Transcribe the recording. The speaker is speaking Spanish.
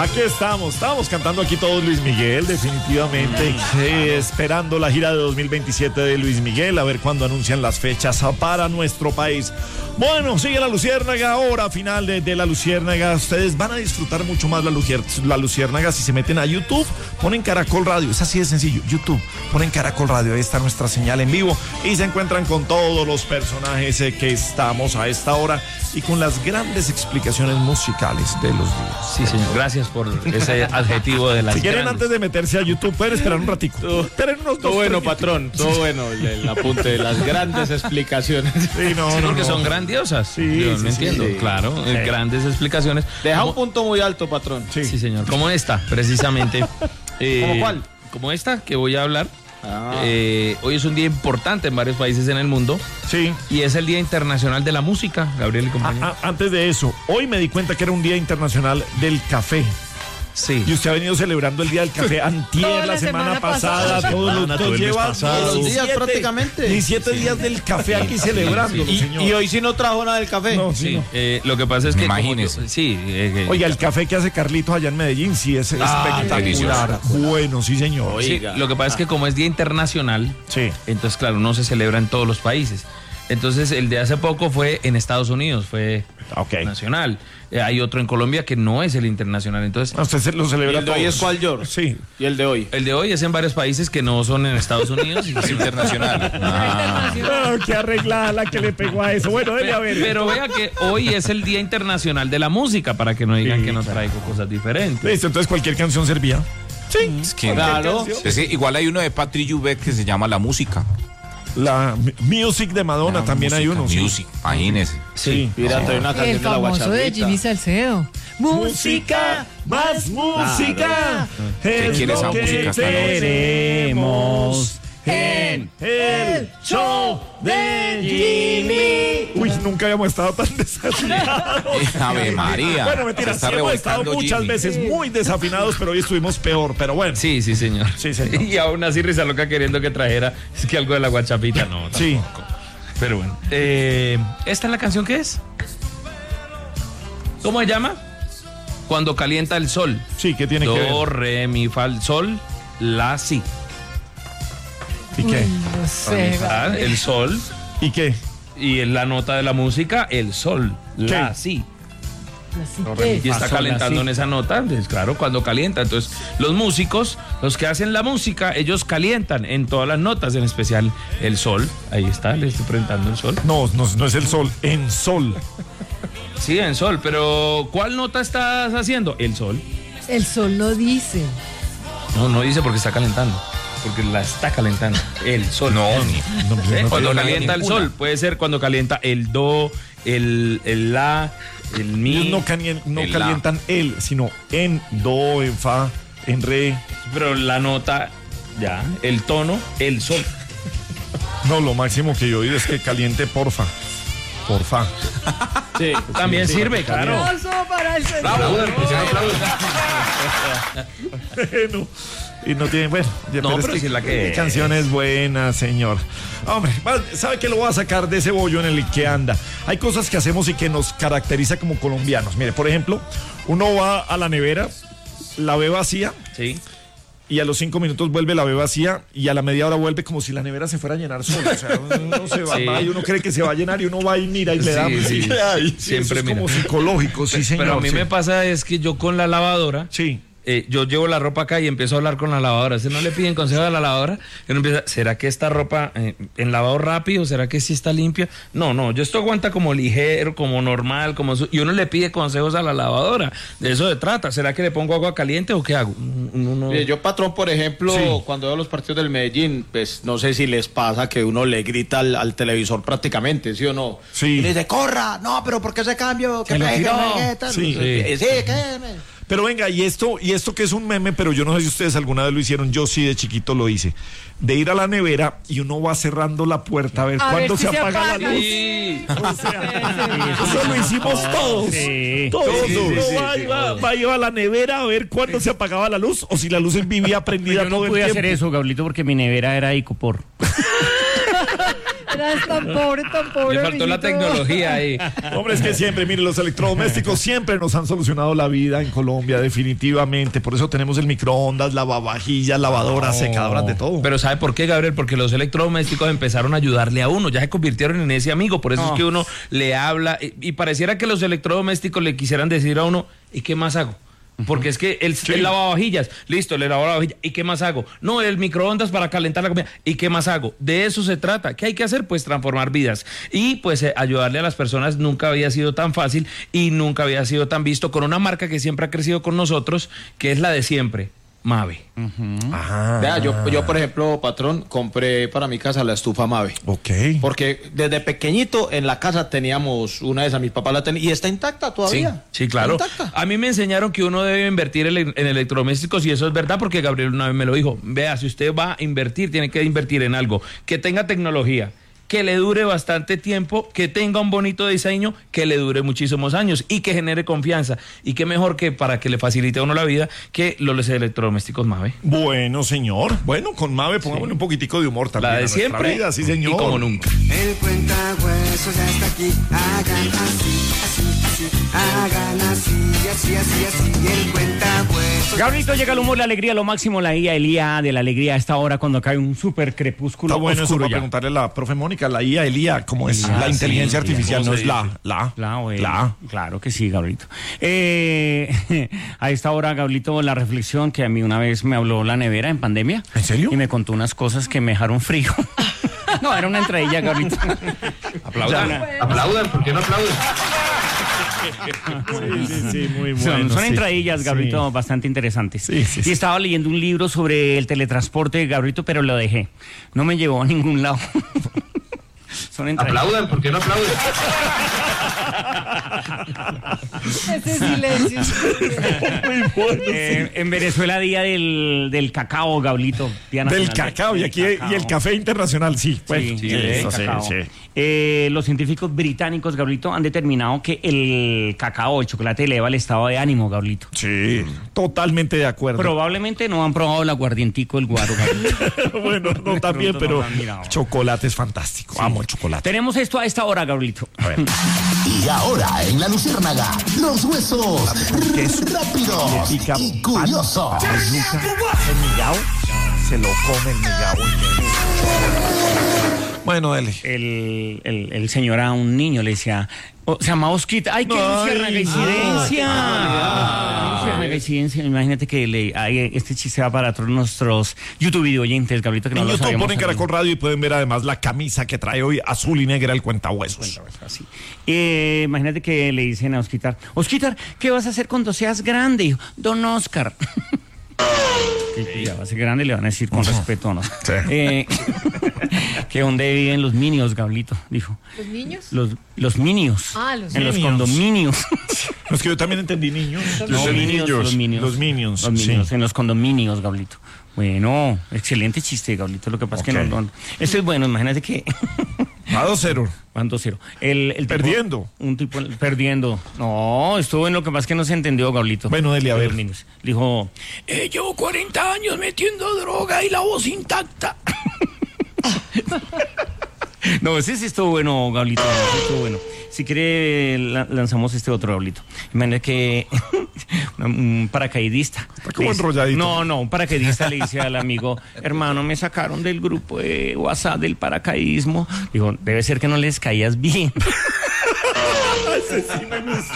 Aquí estábamos cantando aquí todos Luis Miguel, definitivamente, esperando la gira de 2027 de Luis Miguel, a ver cuándo anuncian las fechas para nuestro país. Bueno, sigue la Luciérnaga, hora final de la Luciérnaga. Ustedes van a disfrutar mucho más la Luciérnaga si se meten a YouTube, ponen Caracol Radio, es así de sencillo, YouTube, ponen Caracol Radio, ahí está nuestra señal en vivo y se encuentran con todos los personajes que estamos a esta hora y con las grandes explicaciones musicales de los días. Sí, señor, gracias por ese adjetivo de las Si quieren, grandes. antes de meterse a YouTube, pueden esperar un ratico. Esperen unos Todo dos, bueno, tres patrón, todo bueno el apunte de las grandes explicaciones. Sí, no, Sí, no, porque no. son grandiosas. Sí, Yo sí, no sí, entiendo, sí. claro, Sí. grandes explicaciones. Deja un punto muy alto, patrón. Sí. Sí, señor, como esta, precisamente. ¿Cómo cuál? Como esta que voy a hablar. Ah. Hoy es un día importante en varios países en el mundo Sí. y es el Día Internacional de la Música, Gabriel y compañía. Antes de eso, hoy me di cuenta que era un Día Internacional del Café. Sí. Y usted ha venido celebrando el Día del Café antier, Toda la la semana semana pasada, pasada. todos los Todo dos el mes lleva pasado. Todos los días 17 prácticamente. 17 días del café aquí celebrándolo, señor. Y hoy sí no trajo nada del café. No, sí, Sí, no. lo que pasa es que... Imagínese. Oiga, el café que hace Carlitos allá en Medellín sí es espectacular. delicioso. Bueno, sí, señor. sí, Oiga. lo que pasa es que como es Día Internacional, Sí. entonces claro, no se celebra en todos los países. Entonces el de hace poco fue en Estados Unidos, fue Ok. nacional. Hay otro en Colombia que no es el internacional. Entonces Usted se lo ¿Y celebra el de hoy todos. es cuál, George? Sí. ¿Y el de hoy? el de hoy es en varios países que no son en Estados Unidos y es internacional. Ah, qué arreglada la que le pegó a eso. Bueno, dele a ver. Pero vea que hoy es el Día Internacional de la Música, para que no digan Sí, que no traigo cosas diferentes. Listo, entonces cualquier canción servía. Sí. Es que, Claro. es que igual hay uno de Patrick Juvet que se llama La Música. La Music de Madonna La también hay música, uno. sí. Music, imagínese. Sí. Mira, trae una El canción de la famoso de guachapita. Jimmy Salcedo. Música, más música. ¿Qué Es quiere lo esa que música esta noche? queremos en el show de Jimmy. Uy, nunca habíamos estado tan desafinados. Ave María. Bueno, mentira, Se está sí hemos estado revolcando muchas Jimmy. veces muy desafinados, pero hoy estuvimos peor. Pero bueno. Sí, sí, señor. Sí, señor. Y aún así Risa Loca queriendo que trajera es que algo de la guachapita, no. Sí. Tampoco. Pero bueno. ¿Esta es la canción que es? ¿Cómo se llama? Cuando calienta el sol. Sí, ¿qué tiene que ver? Do, re, mi, fa, sol, la, si. ¿Y qué? No sé. Ah, el sol. ¿Y qué? Y en la nota de la música, el sol, la, ¿Qué? si. Así Y que, está calentando en esa nota, pues, claro, cuando calienta. Entonces, los músicos, los que hacen la música, ellos calientan en todas las notas, en especial el sol. Ahí está, le estoy presentando el sol. No, no es el sol, en sol. Sí, en sol, pero ¿cuál nota estás haciendo? El sol. el sol no dice. No, no dice porque está calentando. Porque la está calentando. El sol. No, ¿Eh? Cuando no calienta el ninguna. sol, puede ser cuando calienta el do, el la, el mi. Ellos no El la. calientan el, sino en do, en fa, en re. Pero la nota, ya, el tono, el sol. No, lo máximo que yo he oído es que caliente porfa. Porfa. Sí. También sirve, claro. Aplauso para el señor. Bueno, y no tienen, bueno, No, es pero sí es la que es. canción es buena, señor. Hombre, ¿sabe que lo voy a sacar de ese bollo en el que anda? Hay cosas que hacemos y que nos caracteriza como colombianos. Mire, por ejemplo, uno va a la nevera, la ve vacía Sí. y a los 5 minutos vuelve, la ve vacía y a la media hora vuelve como si la nevera se fuera a llenar sola. O sea, uno se va, Sí. va y uno cree que se va a llenar y uno va y mira y le da. Sí, sí. Ay, sí, Siempre eso es como mira. psicológico, sí, señor. Pero a mí sí. me pasa es que yo con la lavadora, Sí. yo llevo la ropa acá y empiezo a hablar con la lavadora. Si no le piden consejo a la lavadora, uno empieza, ¿será que esta ropa en lavado rápido? ¿Será que sí está limpia? No, yo esto aguanta como ligero, como normal, y uno le pide consejos a la lavadora. De eso se trata. ¿Será que le pongo agua caliente o qué hago? Mire, yo, patrón, por ejemplo, Sí. cuando veo los partidos del Medellín, pues no sé si les pasa que uno le grita al televisor prácticamente, ¿sí o no? Sí. Y le dice, corra, no, pero ¿por qué ese cambio? ¿Qué pegue, pegue, tal? Sí. Sí, ¿qué? Pero venga, y esto que es un meme, pero yo no sé si ustedes alguna vez lo hicieron, yo sí de chiquito lo hice, de ir a la nevera y uno va cerrando la puerta a ver cuándo se apaga la luz. Sí. O sea, eso lo hicimos todos. Sí. Todos. Sí, sí, Uno sí, va, sí. iba a la nevera a ver cuándo se apagaba la luz o si la luz vivía prendida Yo no todo el pude tiempo. hacer eso, Gablito, porque mi nevera era icopor. Eras tan pobre, Le faltó la amiguito. tecnología ahí. Hombre, es que siempre, mire, los electrodomésticos siempre nos han solucionado la vida en Colombia, definitivamente. Por eso tenemos el microondas, lavavajillas, lavadoras, secadoras, de todo. Pero ¿sabe por qué, Gabriel? Porque los electrodomésticos empezaron a ayudarle a uno, ya se convirtieron en ese amigo, por eso es que uno le habla y pareciera que los electrodomésticos le quisieran decir a uno, ¿y qué más hago? Porque es que el lavavajillas, listo, le lavo la vajilla, ¿y qué más hago? No, el microondas para calentar la comida, ¿y qué más hago? De eso se trata. ¿Qué hay que hacer? Pues transformar vidas. Y pues ayudarle a las personas nunca había sido tan fácil y nunca había sido tan visto con una marca que siempre ha crecido con nosotros, que es la de siempre, Mave. Vea, yo, por ejemplo, patrón, compré para mi casa la estufa Mave. Ok. Porque desde pequeñito en la casa teníamos una de esas, mis papás la tenían, y está intacta todavía. Sí, claro. Está intacta. A mí me enseñaron que uno debe invertir en electrodomésticos y eso es verdad porque Gabriel una vez me lo dijo. Vea, si usted va a invertir, tiene que invertir en algo que tenga tecnología, que le dure bastante tiempo, que tenga un bonito diseño, que le dure muchísimos años y que genere confianza. Y qué mejor que para que le facilite a uno la vida que los electrodomésticos Mave. Bueno, señor. Bueno, con Mave pongámosle un poquitico de humor también. La a de nuestra siempre vida, sí, señor. y como nunca. El cuentahuesos ya está aquí. Hagan así, hagan así, el cuentahuesos. Gabrielito, llega el humor, la alegría, lo máximo, la IA, el IA de la alegría a esta hora cuando cae un súper crepúsculo Está bueno eso oscuro para ya. preguntarle a la profe Mónica, la IA, el IA, ¿cómo es? Ah, La inteligencia sí, artificial, ¿cómo no se es la. Bueno, claro que sí, Gabrielito. A esta hora, Gabrielito, la reflexión que a mí una vez me habló la nevera en pandemia. ¿En serio? Y me contó unas cosas que me dejaron frío. No, era una entradilla, Gabrielito. Aplaudan, ¿por qué no aplauden? Sí, muy bueno. Son sí. entradillas, Gabrielito, Sí. bastante interesantes. Sí. Y estaba leyendo un libro sobre el teletransporte, Gabrielito, pero lo dejé. No me llevó a ningún lado. Son entradillas. Aplaudan, ¿por qué no aplauden? Ese silencio. Muy bueno. En Venezuela, día del cacao, Gabrielito. Día Del nacional cacao, y aquí cacao. y el café internacional, sí. Pues, Sí, eso, el sí, cacao. sí. Los científicos británicos, Gabrielito, han determinado que el cacao, el chocolate, eleva el estado de ánimo, Gabrielito. Sí, totalmente de acuerdo. Probablemente no han probado el aguardientico, el guaro, Gabrielito. Bueno, no también, pronto no pero lo han mirado. chocolate es fantástico. Amo el chocolate. Tenemos esto a esta hora, Gabrielito. A ver. Y ahora en la Luciérnaga, los huesos Queso. rápidos Le pica y pan, curiosos. El migao, se lo come el migao. Bueno, dele. El señor a un niño le decía, se llamaba Osquita. ¡Ay, qué luciérnaga incidencia! Luciérnaga incidencia. Imagínate que este chiste va para todos nuestros YouTube video oyentes, Gabrielito, que no En lo YouTube sabíamos. ponen Caracol Radio y pueden ver además la camisa que trae hoy azul y negra el cuentahuesos. Así. Imagínate que le dicen a Osquitar, Osquitar, ¿qué vas a hacer cuando seas grande? Hijo? Don Oscar. Que ya va a ser grande, le van a decir con respeto, ¿no? Sí. Que donde viven los minions, Gabrielito, dijo. ¿Los niños? Los minions. Ah, los en los minions. condominios. No, es que yo también entendí niños. No, minions, los minions. Los minions, Los minions, sí. en los condominios, Gabrielito. Bueno, excelente chiste, Gabrielito. Lo que pasa es que Ok. no. Este es bueno, imagínate que. A 2-0. Van 2-0. El tipo- Perdiendo. Un tipo perdiendo. No, estuvo en lo que pasa es que no se entendió, Gabrielito. Bueno, dele, a ver. Los minions. Dijo, llevo 40 años metiendo droga y la voz intacta. No, ese sí estuvo bueno, Gabrielito. Ese estuvo bueno. Si quiere, lanzamos este otro, Gabrielito. Imagínate que un paracaidista. Está como le dice- enrolladito. No, un paracaidista le dice al amigo, hermano, me sacaron del grupo de WhatsApp del paracaidismo. Digo, debe ser que no les caías bien.